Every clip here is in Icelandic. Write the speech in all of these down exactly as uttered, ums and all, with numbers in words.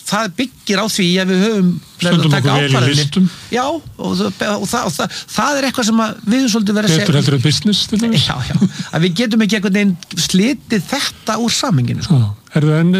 það byggir á því að við höfum Stöndum okkur vel í listum. Já, og, og, og, það, og það, það er eitthvað sem að við svolítið verið að Betur heldur en business, til dæmis. Já, já, að við getum ekki einhvern veginn slitið þetta úr samhenginu, sko. Já, herðu, en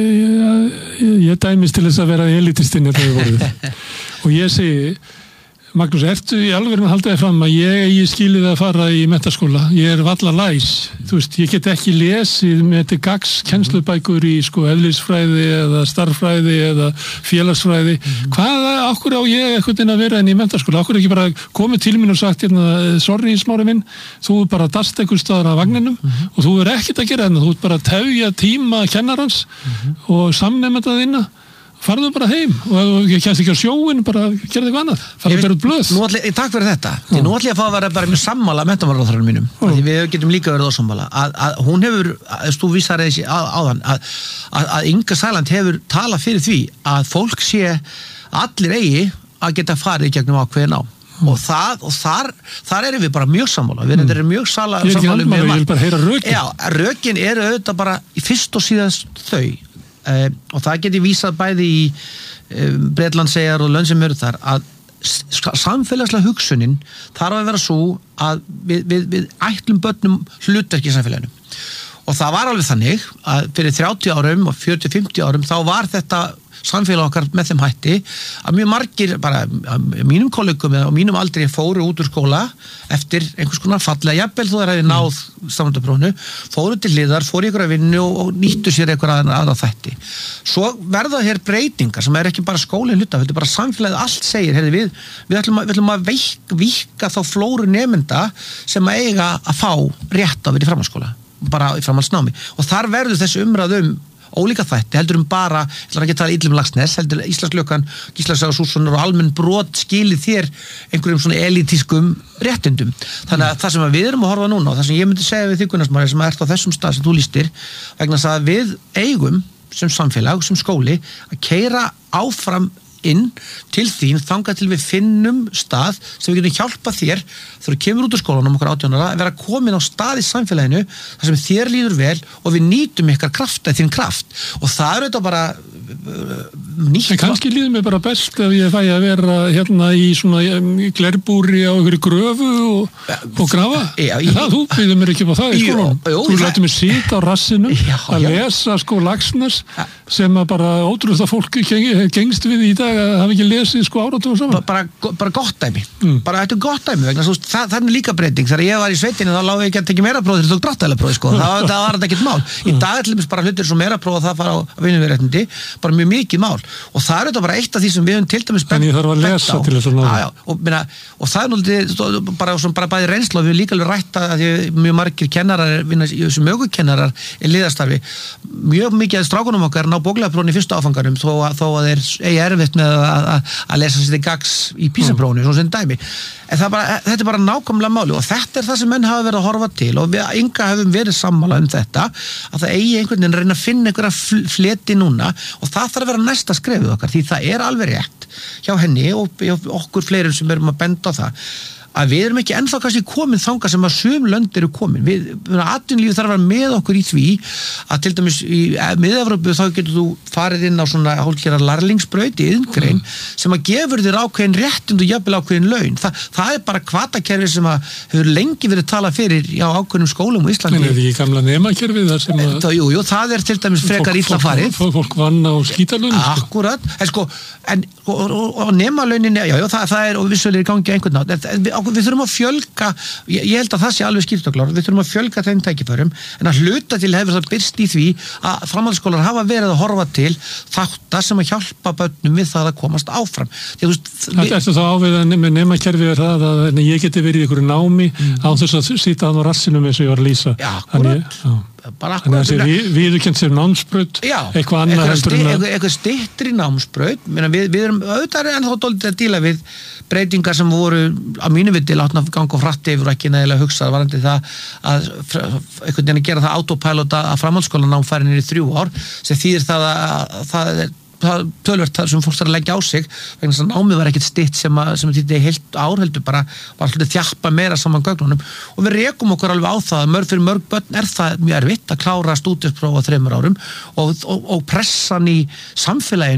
uh, ég, ég dæmis til þess að vera elitistinn þegar við voruð. Og ég segi, Magnús, ertu í alveg með haldið fram að ég eigi skilið að fara í menntaskóla? Ég er valla læs. Þú veist, ég get ekki lesið með til gags kennslubækur í sko eðlisfræði eða starffræði eða félagsfræði. Mm-hmm. Hvað, okkur á ég eitthvað inn að vera enn í menntaskóla? Okkur ekki bara komið til mín og sagt hérna, sorry, Smári minn, þú er bara dast einhver staðar af vagninum mm-hmm. og þú er ekkert að gera þetta. Þú er bara að tefja tíma kennarans mm-hmm. og samnefnda þinna. Farðu bara heim og ég kemst ekki á sjóin bara gera eitthvað annað, farðu að bera út blöð nú ætli, takk fyrir þetta, því nú ætla ég að fá að vera bara mjög sammála menntamálaráðherranum mínum því við getum líka verið ósammála að, að hún hefur, þú vísar þessi á, áðan að, að, að Inga Sæland hefur talað fyrir því að fólk sé allir eigi að geta farið gegnum ákveðin á og, það, og þar, þar erum við bara mjög sammála við mm. erum mjög sala, ég er ekki sammála andmála, ég vil bara heyra rökin já, rökin eru auðvitað bara fyrst og síðast þau Uh, og það geti vísað bæði í uh, Bretlandseyjar og lönd sem eru þar að samfélagslega hugsunin þarf að vera svo að við, við, við ætlum börnum hlutverki í samfélaginu og það var alveg þannig að fyrir þrjátíu árum og fjörutíu til fimmtíu árum þá var þetta samfélag okkar með þeim hætti að mjög margir bara mínum kollegum og mínum aldri fóru út úr skóla eftir einhvers konar fallega jafnvel þú er að við náð stafnandaprófinu fóru til hliðar, fóru í einhverja vinnu og, og nýttu sér einhverja aðra þætti svo verða hér breytingar sem er ekki bara skólinn hluta, þetta er bara samfélagið allt segir heyrðu, við, við ætlum að, við ætlum að veik, víkka þá flóru nemenda sem að eiga að fá rétt á við í framhaldsskóla bara í framhaldsnámi og þar verður þessi umræð um ólíka þætti, heldur um bara ég ætla ekki að tala illum Laxness, heldur Íslandslökan Gísla Saga Sússonar og almenn brot skilið þér einhverjum svona elitískum réttindum, þannig að það sem við erum að horfa núna og það sem ég myndi segja við þig Gunnar Smári sem ert á þessum stað sem þú lýstir vegna þess að við eigum sem samfélag, sem skóli að keyra áfram inn til þín þangað til við finnum stað sem við getum hjálpa þér þegar þú kemur út úr skólanum okkur átján ára að vera komin á stað í samfélaginu þar sem þér líður vel og við nýtum ykkar kraft eða þín kraft og það er þetta bara uh, nýtt en kannski líður mér bara best ef ég fæ að vera hérna í svona glerbúri á einhverju gröfu og, og grafa já, í, það þú býður mér ekki á það í skólanum þú lætur mér sita á rassinum já, að já. lesa sko Laxness sem að bara ótrúlega fólk gengst við í dag að hafa ekki lesið sko áratugum saman bara, bara gott dæmi mm. bara þetta er gott dæmi vegna svo, það, það er líka breyting þegar ég var í sveitinu þá lág ég ekki að tekja meira próf þegar þú tók dráttarlega próf sko. það, það var þetta ekkert mál í dag er bara hlutir svo meira próf og það fara á vinnuveréttindi bara mjög mikið mál og það er þetta bara eitt af því sem við höfum til dæmis en ég þarf að lesa til þess að ná og, minna, og það er náttúrulega bara, bara bæði reynsla og við líka alveg rætt að því mjög margir kennarar sem mögukennarar er liðastarfi mjög mikið að strákunum okkar ná bóklega prófin í fyrstu áfangarum þó að, þó að þeir eigi erfitt með að, að, að lesa sér til gags í PISA-prófinu svona sem dæmi en það bara, þetta er bara nákvæmlega máli og þetta er það sem menn hafa verið að horfa til og við Inga höfum verið sammála um þetta að það eigi einhvern veginn að reyna að finna einhverja fleti núna og það þarf að vera næsta skrefið okkar því það er alveg rétt hjá henni og okkur fleirum sem erum að benda á það að við erum ekki ennþá kannski komin þangað sem að sum lönd eru komin við, atvinnulífið þarf að vera með okkur í því að til dæmis í Mið-Evrópu þá getur þú farið inn á svona hálfgerða lærlingsbraut í iðngrein mm. sem að gefur þér ákveðin réttind og jafnvel ákveðin laun Þa, það er bara hvatakerfi sem að hefur lengi verið talað fyrir á ákveðnum skólum á Íslandi. En er þetta ekki gamla nemakerfið þar sem að það, jú, jú, það er til dæmis frekar illa farið fólk, fólk vann á skítalögn Akkurat, en sko en, og, og, og nemalaunin, já, já, það, það er og vissulega í gangi einhvern nátt við þurfum að fjölga, ég, ég held að það sé alveg skýrt og klár, við þurfum að fjölga þeim tækifærum en að hluta til hefur það byrst í því að framhaldsskólar hafa verið að horfa til þáttar sem að hjálpa börnum við það að komast áfram Því, veist, Það er þá ávið með nemakerfi er það að ég geti verið í einhverju námi mm. á þess að sýta hann á rassinum eins og ég var að lýsa Já, akkurat Þannig að þessi við, viðurkennt sem námsbraut eitthvað annað heldur en að eitthvað styttri námsbraut við, við erum auðvitað ennþá dálítið að díla við breytingar sem voru á mínu viti látna ganga og fratti yfir og ekki nægilega hugsað varandi það að einhvern veginn að gera það autopilot að framhaldsskólanám færi niður í þrjú ár sem þýðir það að, að það er tölvert þar sem fólk þarf að leggja á sig vegna þess að námið var ekkert stytt sem að, sem að þetta heilt ár heldur bara var hluti þjappa meira saman gögnunum og við rekum okkur alveg á það að mörg fyrir mörg börn er það mjög erfitt að klára stúdentspróf á þremur árum og, og, og pressan í samfélaginu